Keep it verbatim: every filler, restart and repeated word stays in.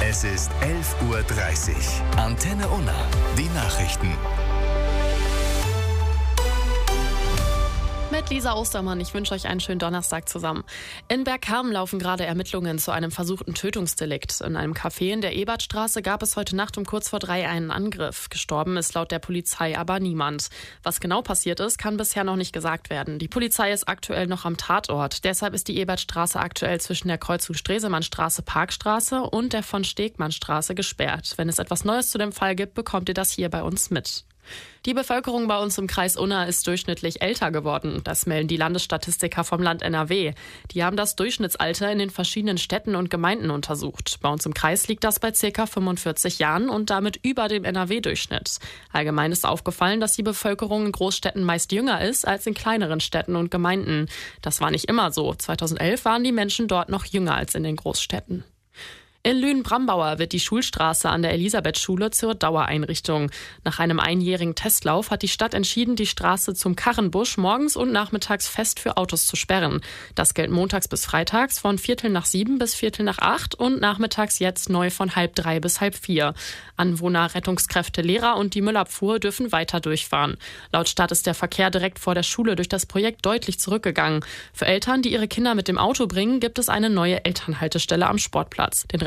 Es ist elf Uhr dreißig. Antenne Unna. Die Nachrichten. Mit Lisa Ostermann, ich wünsche euch einen schönen Donnerstag zusammen. In Bergkamen laufen gerade Ermittlungen zu einem versuchten Tötungsdelikt. In einem Café in der Ebertstraße gab es heute Nacht um kurz vor drei einen Angriff. Gestorben ist laut der Polizei aber niemand. Was genau passiert ist, kann bisher noch nicht gesagt werden. Die Polizei ist aktuell noch am Tatort. Deshalb ist die Ebertstraße aktuell zwischen der Kreuzung Stresemannstraße Parkstraße und der von Stegmannstraße gesperrt. Wenn es etwas Neues zu dem Fall gibt, bekommt ihr das hier bei uns mit. Die Bevölkerung bei uns im Kreis Unna ist durchschnittlich älter geworden. Das melden die Landesstatistiker vom Land N R W. Die haben das Durchschnittsalter in den verschiedenen Städten und Gemeinden untersucht. Bei uns im Kreis liegt das bei ca. fünfundvierzig Jahren und damit über dem N R W-Durchschnitt. Allgemein ist aufgefallen, dass die Bevölkerung in Großstädten meist jünger ist als in kleineren Städten und Gemeinden. Das war nicht immer so. zweitausendelf waren die Menschen dort noch jünger als in den Großstädten. In Lünen-Brambauer wird die Schulstraße an der Elisabethschule zur Dauereinrichtung. Nach einem einjährigen Testlauf hat die Stadt entschieden, die Straße zum Karrenbusch morgens und nachmittags fest für Autos zu sperren. Das gilt montags bis freitags von Viertel nach sieben bis Viertel nach acht und nachmittags jetzt neu von halb drei bis halb vier. Anwohner, Rettungskräfte, Lehrer und die Müllabfuhr dürfen weiter durchfahren. Laut Stadt ist der Verkehr direkt vor der Schule durch das Projekt deutlich zurückgegangen. Für Eltern, die ihre Kinder mit dem Auto bringen, gibt es eine neue Elternhaltestelle am Sportplatz. Den